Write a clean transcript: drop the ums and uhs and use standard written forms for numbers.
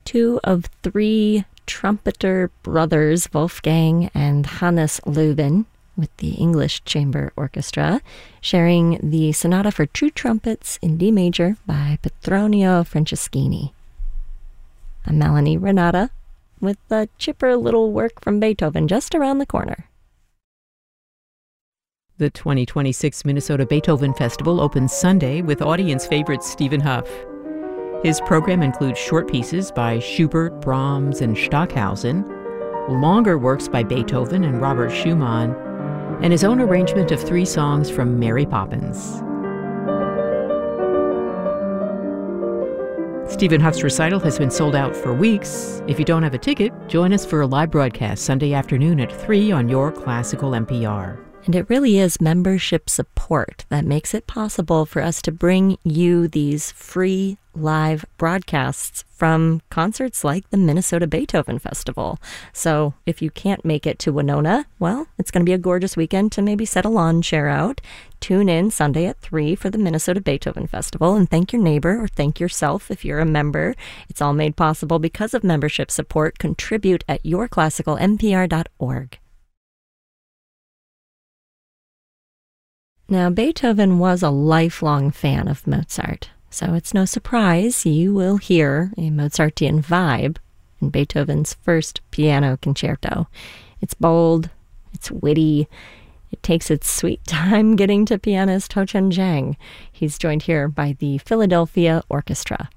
two of three trumpeter brothers, Wolfgang and Hannes Löwen, with the English Chamber Orchestra, sharing the Sonata for Two Trumpets in D major by Petronio Franceschini. I'm Melanie Renata, with a chipper little work from Beethoven just around the corner. The 2026 Minnesota Beethoven Festival opens Sunday with audience favorite Stephen Hough. His program includes short pieces by Schubert, Brahms, and Stockhausen, longer works by Beethoven and Robert Schumann, and his own arrangement of 3 songs from Mary Poppins. Stephen Hough's recital has been sold out for weeks. If you don't have a ticket, join us for a live broadcast Sunday afternoon at 3 on your classical NPR. And it really is membership support that makes it possible for us to bring you these free live broadcasts from concerts like the Minnesota Beethoven Festival. So if you can't make it to Winona, well, it's going to be a gorgeous weekend to maybe set a lawn chair out. Tune in Sunday at 3 for the Minnesota Beethoven Festival and thank your neighbor or thank yourself if you're a member. It's all made possible because of membership support. Contribute at yourclassicalnpr.org. Now, Beethoven was a lifelong fan of Mozart, so it's no surprise you will hear a Mozartian vibe in Beethoven's first piano concerto. It's bold, it's witty, it takes its sweet time getting to pianist Ho Chen Zhang. He's joined here by the Philadelphia Orchestra.